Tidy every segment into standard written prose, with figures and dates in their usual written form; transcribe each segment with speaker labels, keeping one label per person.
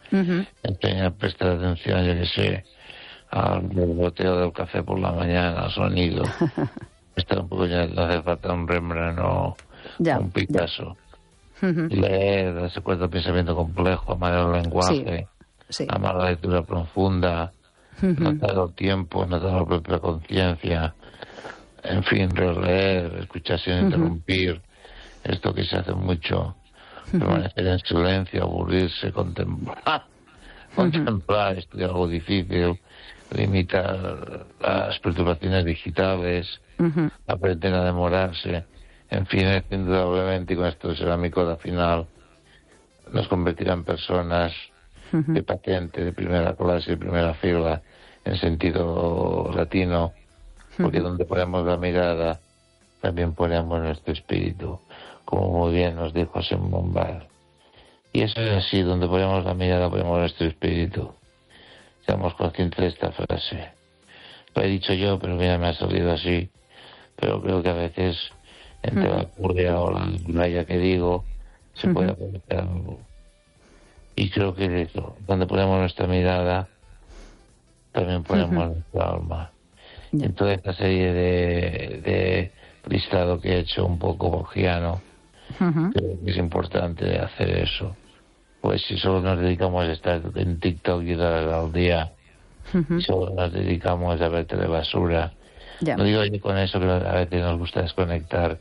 Speaker 1: Empeña a prestar atención, yo que sé, al boteo del café por la mañana, al sonido. Está un poco, ya no hace falta un Rembrandt o un Picasso. Leer, darse cuenta del pensamiento complejo, amar el lenguaje, amar la lectura profunda, notar el tiempo, notar la propia conciencia, en fin, releer, escuchar sin interrumpir, esto que se hace mucho, permanecer en silencio, aburrirse, contemplar, estudiar algo difícil, limitar las perturbaciones digitales, aprender a demorarse. En fin, indudablemente, y con esto será mi coda final, nos convertirá en personas de patente, de primera clase, de primera fila, en sentido latino, porque donde ponemos la mirada, también ponemos nuestro espíritu, como muy bien nos dijo Simón Bar. Y eso es así, donde ponemos la mirada, ponemos nuestro espíritu. Seamos conscientes de esta frase. Lo he dicho yo, pero mira, me ha salido así. Pero creo que a veces, entre la curva o la playa que digo, se puede aprovechar algo. Y creo que es eso, donde ponemos nuestra mirada, también ponemos nuestra alma. En toda esta serie de listado que he hecho un poco bogiano, creo que es importante hacer eso. Pues si solo nos dedicamos a estar en TikTok y horas al día, si solo nos dedicamos a ver telebasura, no digo yo con eso que a veces nos gusta desconectar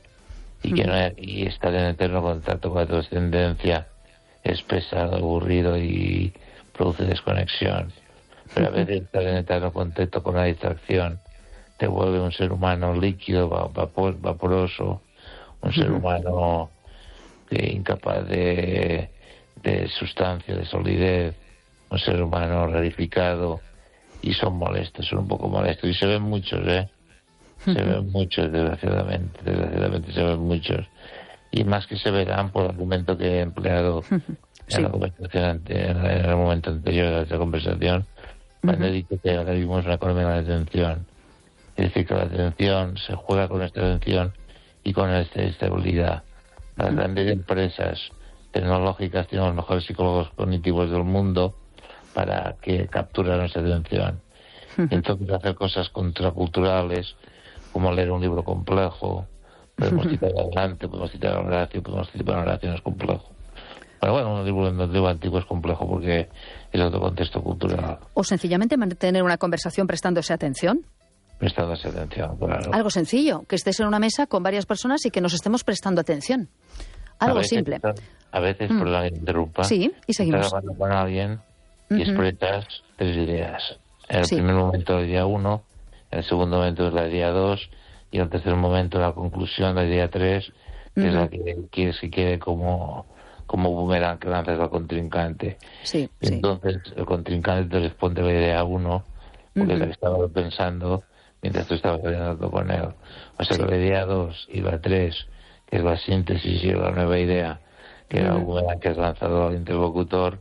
Speaker 1: y estar en eterno contacto con la trascendencia es pesado, aburrido y produce desconexión. Pero a veces estar en eterno contacto con la distracción te vuelve un ser humano líquido, vaporoso, un ser humano incapaz de sustancia, de solidez, un ser humano rarificado, y son molestos, son un poco molestos, y se ven muchos, se ven muchos, desgraciadamente se ven muchos, y más que se verán por el argumento que he empleado en la conversación en el momento anterior de esta conversación, cuando he dicho que ahora vivimos una economía de la atención. Es decir, que la atención se juega con nuestra atención y con nuestra estabilidad. Las grandes empresas tecnológicas tienen los mejores psicólogos cognitivos del mundo para que capturen nuestra atención. Entonces, hacer cosas contraculturales, como leer un libro complejo, podemos citar adelante, podemos citar a Horacio, podemos citar a Horacio, no es complejo. Pero bueno, un libro antiguo es complejo porque es otro contexto cultural.
Speaker 2: O sencillamente mantener una conversación prestándose atención.
Speaker 1: Prestándose atención, claro.
Speaker 2: Algo sencillo, que estés en una mesa con varias personas y que nos estemos prestando atención. Algo simple.
Speaker 1: A veces, perdón que interrumpa,
Speaker 2: sí, y seguimos.
Speaker 1: Estás hablando con alguien y expresas 3 ideas. En el primer momento la idea 1, en el segundo momento es la idea 2 y en el tercer momento la conclusión, la idea 3, que es la que quieres que quede como boomerang que lanzas al contrincante. Entonces el contrincante te responde la idea 1 porque es la que estaba pensando mientras tú estabas hablando con él. O sea que la idea 2 y la 3, que es la síntesis y la nueva idea, que era el boomerang que has lanzado al interlocutor,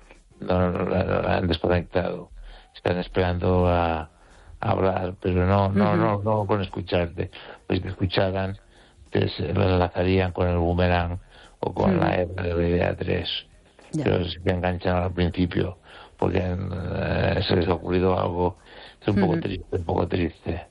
Speaker 1: no la han desconectado. Están esperando a hablar, pero no con escucharte. Pues si te escucharan, lo enlazarían con el boomerang o con la hebra de la idea 3. Pero si te enganchan al principio, porque se les ha ocurrido algo, es un poco triste.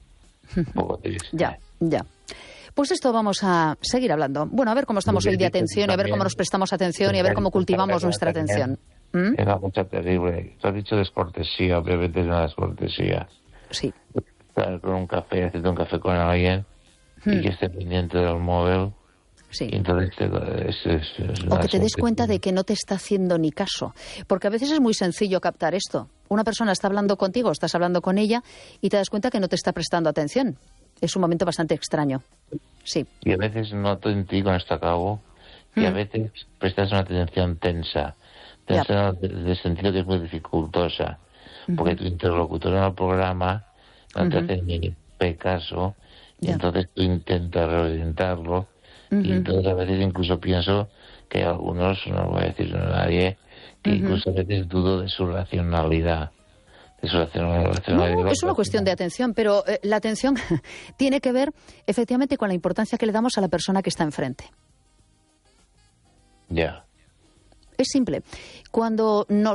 Speaker 2: Ya. Pues esto vamos a seguir hablando. Bueno, a ver cómo estamos hoy de atención, y a ver cómo nos prestamos atención y a ver cómo cultivamos nuestra atención.
Speaker 1: Es una cosa terrible. Tú has dicho descortesía, obviamente es una descortesía.
Speaker 2: Sí.
Speaker 1: Estar con un café, hacerte un café con alguien y que esté pendiente del móvil.
Speaker 2: Sí.
Speaker 1: Entonces,
Speaker 2: o que te des cuenta de que no te está haciendo ni caso. Porque a veces es muy sencillo captar esto. Una persona está hablando contigo, estás hablando con ella y te das cuenta que no te está prestando atención. Es un momento bastante extraño. Sí.
Speaker 1: Y a veces noto en ti, con esto acabo, que a veces prestas una atención tensa en el sentido que es muy dificultosa. Porque tu interlocutor en el programa no te hace ni caso y entonces tú intentas reorientarlo. Y entonces a veces incluso pienso que algunos, no voy a decir a nadie, que incluso a veces dudo de su racionalidad.
Speaker 2: No, es una cuestión de atención, pero la atención tiene que ver efectivamente con la importancia que le damos a la persona que está enfrente.
Speaker 1: Ya.
Speaker 2: Es simple. Cuando nos